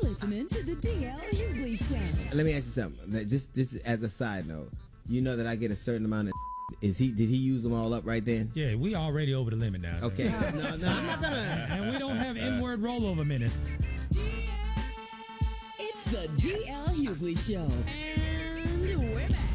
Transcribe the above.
listening to the DL Hughley Show. Let me ask you something. Just as a side note, you know that I get a certain amount of. Did he use them all up right then? Yeah, we already over the limit now. Okay. No, I'm not gonna. And we don't have N-word rollover minutes. It's the DL Hughley Show. And we're back.